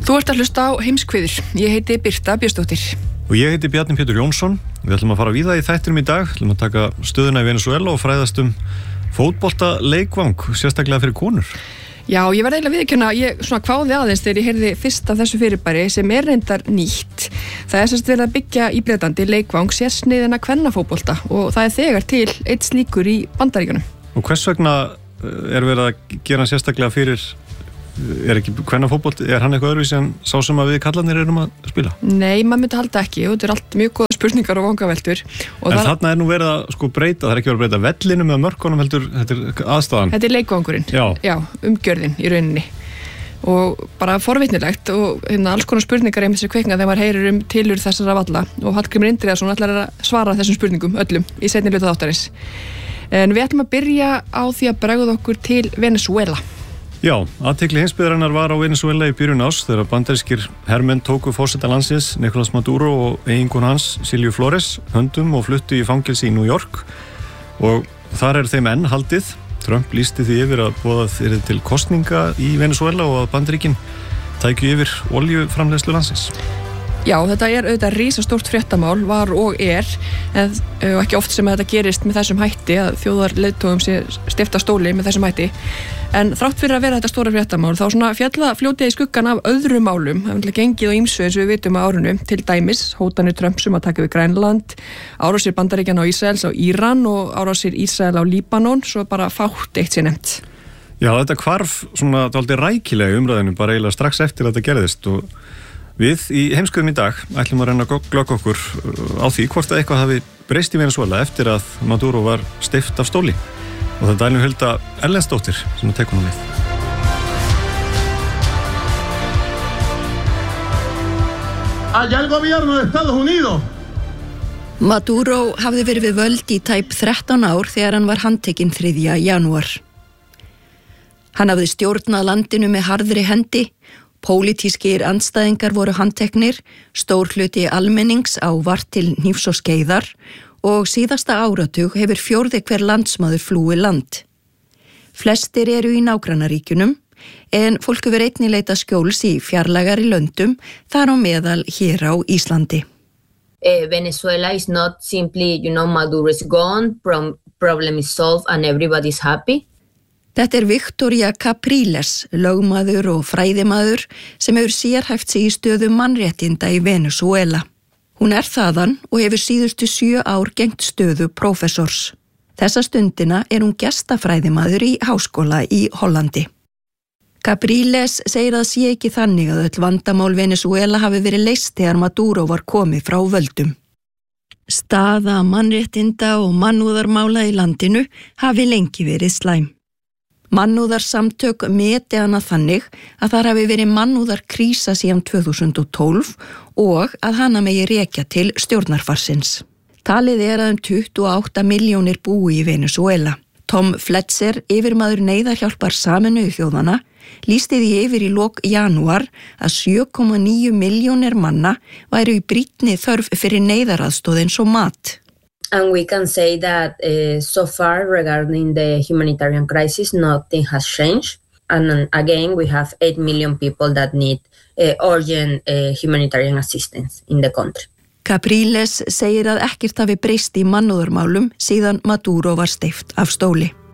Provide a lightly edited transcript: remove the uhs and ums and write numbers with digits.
Þú ert að hlusta á Heimskviður. Ég heiti Birta Björnsdóttir. Og ég heiti Bjarni Pétur Jónsson. Við ætlum að fara víða í þættinum í dag. Við ætlum að taka stöðuna í Venezuela og fræðast fótbolta leikvang, sérstaklega fyrir konur. Já, ég verði eiginlega viðurkenna, ég svona kváði aðeins þegar ég heyrði fyrst af þessu fyrirbæri sem reyndar nýtt. Það semst verið að byggja í Bretlandi leikvang sérsniðina kvennafótbolta og það þegar til eitt slíkur í Bandaríkjunum. Og hvers vegna verið að gera sérstaklega fyrir, ekki kvennafótbolti, hann eitthvað öðruvísi en sá sem að við kallarnir erum að spila? Nei, maður myndi halda ekki, og þetta allt mjög góða spurningar og vangaveltur. Og en þarna nú verið að breyta, það ekki verið að breyta vellinum eða mörkunum heldur, þetta aðstæðan. Þetta leikvangurinn, já, umgjörðin í rauninni. Og bara forvitnilegt og alls konar spurningar einmitt sem kveikna þegar maður heyrir tilurð þessara valla og Hallgrímur Indriðason ætlar að svara þessum spurningum öllum í seinni hluta þáttarins. En við ætlum að byrja á því að bregða okkur til Venezuela. Já, athygli heimsbyggðarinnar var á Venezuela í byrjun árs þegar bandarískir hermenn tóku forseta landsins Nicolás Maduro og eiginkonu hans Silvio Flores höndum og fluttu í fangelsi í New York og þar þeim enn haldið. Trump lýsti því yfir að boðað yrði til kosninga í Venezuela og að Bandaríkin tækju yfir oljuframleiðslu landsins. Já, þetta auðvitað risastórt fréttamál, var og en ekki oft sem þetta gerist með þessum hætti, að þjóðarleiðtogum sé steypt af stóli með þessum hætti. En þrátt fyrir að vera þetta stóra fréttamál, þá svona fljótið í skuggan af öðrum málum, það er gengið og ýmsu eins og við vitum á árinu, til dæmis hótanir Trumps að taka við Grænland, árásir Bandaríkjanna á Ísraels á Íran og árásir Ísrael á Líbanon, svo bara fátt eitt sé nefnt. Já, þetta hvarf svona dálítið rækilega í umræðinu, bara eiginlega strax eftir að þetta gerðist og við í Heimskviðum í dag ætlum að reyna að glögga okkur á því hvort að eitthvað hafi breyst í Venezuela eftir að Maduro var steypt af stóli og það dælum Hulda Erlendsdóttir sem að tekur nú við. Allá el gobierno de Estados Unidos. Maduro hafði verið við völd í tæp 13 ár þegar hann var handtekinn 3. janúar. Hann hafði stjórnað landinu með harðri hendi. Pólitískir andstæðingar voru handteknir, stór hluti almennings á vart til hnífs og skeiðar og síðasta áratug hefur 4. hver landsmaður flúið land. Flestir eru í nágrannaríkjunum, en fólk hefur einnig leitað skjóls í fjarlægari löndum, þar á meðal hér á Íslandi. Venezuela is not simply, Maduro is gone, problem is solved and everybody's happy. Þetta Victoria Capriles, lögmaður og fræðimaður sem hefur sérhæft sig í stöðu mannréttinda í Venezuela. Hún þaðan og hefur síðustu 7 ár gegnt stöðu prófessors. Þessa stundina hún gestafræðimaður í háskóla í Hollandi. Capriles segir að sé ekki þannig að öll vandamál Venezuela hafi verið leyst þegar Maduro var komið frá völdum. Staða mannréttinda og mannúðarmála í landinu hafi lengi verið slæm. Mannúðarsamtök meti hana þannig að þar hafi verið mannúðarkrísa síðan 2012 og að hana megi rekja til stjórnarfarsins. Talið að 28 milljónir búi í Venezuela. Tom Fletcher, yfirmaður neyðarhjálpar Sameinuðu þjóðanna, lýsti því yfir í lok janúar að 7,9 milljónir manna væru í brýnni þörf fyrir neyðaraðstoð eins og mat. And we can say that so far regarding the humanitarian crisis, nothing has changed. And again, we have 8 million people that need urgent humanitarian assistance in the country. Capriles segir að ekkert hafi breyst í mannúðarmálum síðan Maduro var steypt af stóli.